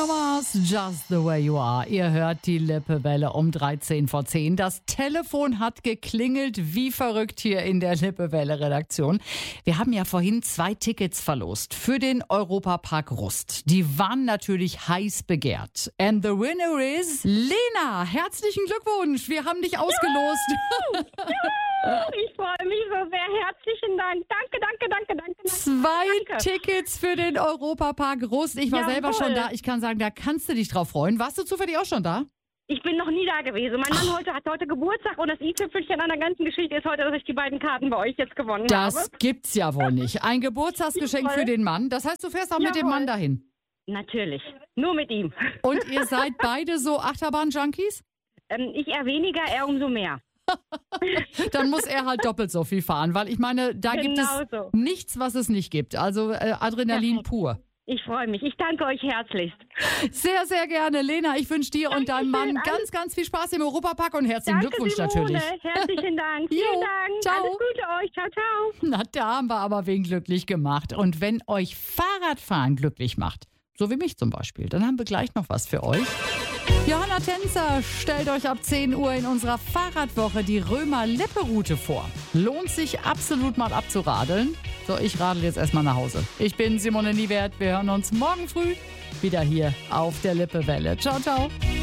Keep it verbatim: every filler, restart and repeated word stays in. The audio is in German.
Bruno Mars, Just the Way You Are. Ihr hört die Lippewelle um dreizehn vor zehn. Das Telefon hat geklingelt wie verrückt hier in der Lippewelle-Redaktion. Wir haben ja vorhin zwei Tickets verlost für den Europapark Rust. Die waren natürlich heiß begehrt. And the winner is Lena. Herzlichen Glückwunsch. Wir haben dich ausgelost. Juhu! Juhu! Ich freue mich so sehr. Herzlichen Dank. Danke, danke, danke, danke. Zwei danke. Tickets für den Europapark Rust. Ich war Jawohl. selber schon da. Ich kann sagen, da kannst du dich drauf freuen. Warst du zufällig auch schon da? Ich bin noch nie da gewesen. Mein Mann heute hat heute Geburtstag und das i-Tüpfelchen an der ganzen Geschichte ist heute, dass ich die beiden Karten bei euch jetzt gewonnen Das habe. gibt's ja wohl nicht. Ein Geburtstagsgeschenk Jawohl. für den Mann. Das heißt, du fährst auch mit dem Jawohl. Mann dahin. Natürlich. Nur mit ihm. Und ihr seid beide so Achterbahn-Junkies? Ähm, ich eher weniger, er umso mehr. Dann muss er halt doppelt so viel fahren, weil ich meine, da gibt es Genau so. nichts, was es nicht gibt. Also äh, Adrenalin Perfekt. pur. Ich freue mich. Ich danke euch herzlichst. Sehr, sehr gerne. Lena, ich wünsche dir und deinem Mann Dankeschön. ganz, ganz viel Spaß im Europapark und herzlichen Danke, Glückwunsch Simone. natürlich. Herzlichen Dank. Jo, Vielen Dank. ciao. Alles Gute euch. Ciao, ciao. Na, da haben wir aber wen glücklich gemacht. Und wenn euch Fahrradfahren glücklich macht, so wie mich zum Beispiel, dann haben wir gleich noch was für euch. Johanna Tänzer stellt euch ab zehn Uhr in unserer Fahrradwoche die Römer-Lippe-Route vor. Lohnt sich absolut mal abzuradeln. So, ich radel jetzt erstmal nach Hause. Ich bin Simone Niewert. Wir hören uns morgen früh wieder hier auf der Lippewelle. Ciao, ciao.